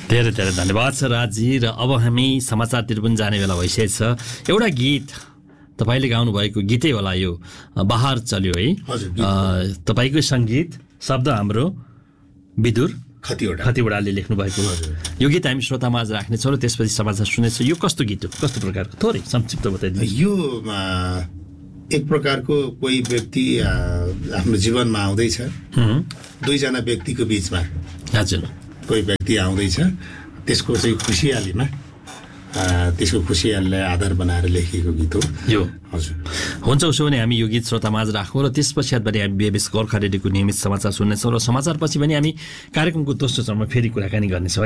धेरै धेरै धन्यवाद छ राजी। र अब हामी समाचारतिर पनि जाने बेला भइसकेको छ। एउटा गीत तपाईँले गाउनुभएको गीतै होला यो, बहार चल्यो है। तपाईँकै सङ्गीत, शब्द हाम्रो विदुर खतिवडाले लेख्नुभएको यो गीत हामी श्रोतामा आज राख्नेछौँ र त्यसपछि समाचार सुनेछौँ। यो कस्तो गीत हो, कस्तो प्रकारको, थोरै संक्षिप्त बताइदिनु। यो एक प्रकारको कोही व्यक्ति आफ्नो जीवनमा आउँदैछ, दुईजना व्यक्तिको बिचमा हजुर कोही व्यक्ति आउँदैछ, त्यसको चाहिँ खुसियालीमा त्यसको खुसियालीलाई आधार बनाएर लेखिएको गीत हो यो। हजुर हुन्छ, उसो भने हामी यो गीत श्रोतामाझ राखौँ र त्यस पश्चात पनि हामी बेबेस गोर्खा रेडियोको नियमित समाचार सुन्नेछौँ र समाचारपछि पनि हामी कार्यक्रमको दोस्रो चरणमा फेरि कुराकानी गर्नेछौँ।